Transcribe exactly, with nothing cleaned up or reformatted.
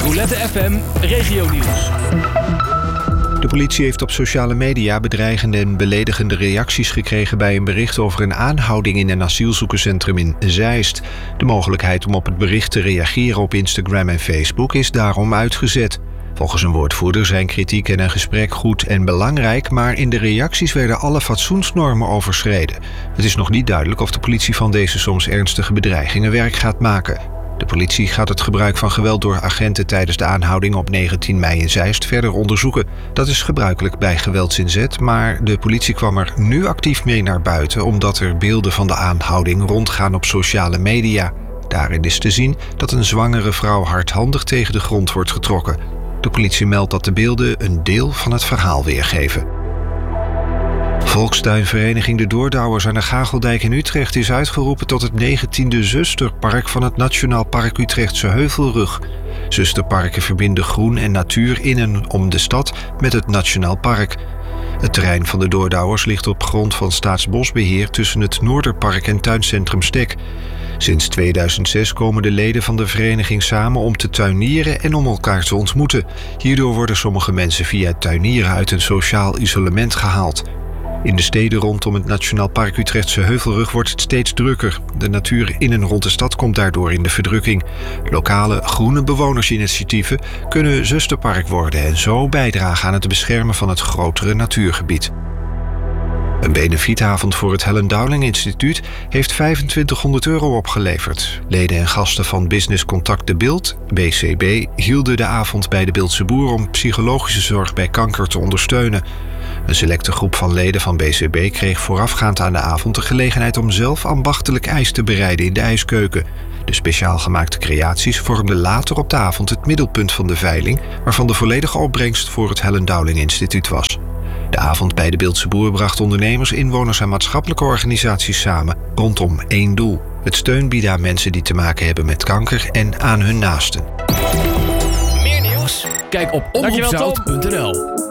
Roulette F M Regionieuws. De politie heeft op sociale media bedreigende en beledigende reacties gekregen bij een bericht over een aanhouding in een asielzoekerscentrum in Zeist. De mogelijkheid om op het bericht te reageren op Instagram en Facebook is daarom uitgezet. Volgens een woordvoerder zijn kritiek en een gesprek goed en belangrijk, maar in de reacties werden alle fatsoensnormen overschreden. Het is nog niet duidelijk of de politie van deze soms ernstige bedreigingen werk gaat maken. De politie gaat het gebruik van geweld door agenten tijdens de aanhouding op negentien mei in Zeist verder onderzoeken. Dat is gebruikelijk bij geweldsinzet, maar de politie kwam er nu actief mee naar buiten omdat er beelden van de aanhouding rondgaan op sociale media. Daarin is te zien dat een zwangere vrouw hardhandig tegen de grond wordt getrokken. De politie meldt dat de beelden een deel van het verhaal weergeven. Volkstuinvereniging De Doordouwers aan de Gageldijk in Utrecht is uitgeroepen tot het negentiende zusterpark van het Nationaal Park Utrechtse Heuvelrug. Zusterparken verbinden groen en natuur in en om de stad met het Nationaal Park. Het terrein van de Doordouwers ligt op grond van Staatsbosbeheer tussen het Noorderpark en tuincentrum Stek. Sinds tweeduizend zes komen de leden van de vereniging samen om te tuinieren en om elkaar te ontmoeten. Hierdoor worden sommige mensen via het tuinieren uit een sociaal isolement gehaald. In de steden rondom het Nationaal Park Utrechtse Heuvelrug wordt het steeds drukker. De natuur in en rond de stad komt daardoor in de verdrukking. Lokale groene bewonersinitiatieven kunnen zusterpark worden en zo bijdragen aan het beschermen van het grotere natuurgebied. Een benefietavond voor het Helen Dowling Instituut heeft vijfentwintighonderd euro opgeleverd. Leden en gasten van Business Contact De Bild, B C B, hielden de avond bij de Bildse Boer om psychologische zorg bij kanker te ondersteunen. Een selecte groep van leden van B C B kreeg voorafgaand aan de avond de gelegenheid om zelf ambachtelijk ijs te bereiden in de ijskeuken. De speciaal gemaakte creaties vormden later op de avond het middelpunt van de veiling, waarvan de volledige opbrengst voor het Helen Dowling Instituut was. De avond bij de Bildse Boer bracht ondernemers, inwoners en maatschappelijke organisaties samen rondom één doel: het steun bieden aan mensen die te maken hebben met kanker en aan hun naasten. Meer nieuws? Kijk op omroep zuid punt n l.